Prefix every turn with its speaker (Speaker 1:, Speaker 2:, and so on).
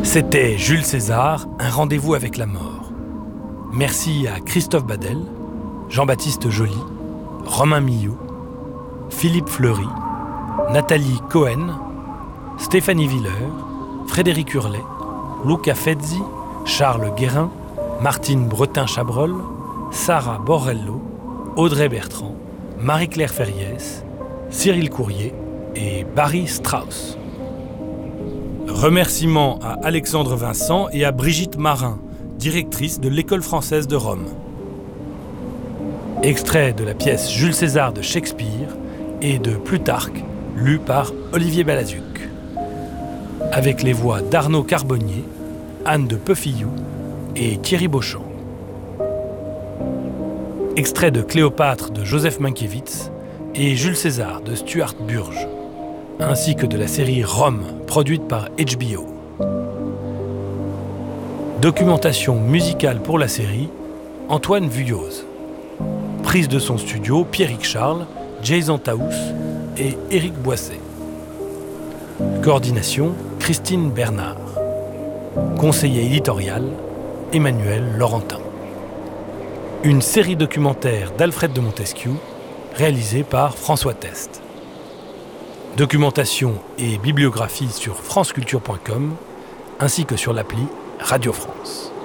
Speaker 1: C'était Jules César, un rendez-vous avec la mort. Merci à Christophe Badel, Jean-Baptiste Joly, Romain Millot, Philippe Fleury, Nathalie Cohen, Stéphanie Villeur, Frédéric Hurlet, Luca Fezzi, Charles Guérin, Martine Bretin-Chabrol, Sarah Borrello, Audrey Bertrand, Marie-Claire Ferriès, Cyril Courrier et Barry Strauss. Remerciements à Alexandre Vincent et à Brigitte Marin, directrice de l'École française de Rome. Extrait de la pièce Jules César de Shakespeare et de Plutarque, lu par Olivier Balazuc. Avec les voix d'Arnaud Carbonnier, Anne de Peufillou et Thierry Beauchamp. Extrait de Cléopâtre de Joseph Mankiewicz et Jules César de Stuart Burge, ainsi que de la série Rome, produite par HBO. Documentation musicale pour la série, Antoine Vuilloz. Prise de son studio, Pierrick Charles, Jason Taous et Éric Boisset. Coordination, Christine Bernard. Conseiller éditorial, Emmanuel Laurentin. Une série documentaire d'Alfred de Montesquiou, réalisée par François Test. Documentation et bibliographie sur franceculture.com, ainsi que sur l'appli Radio France.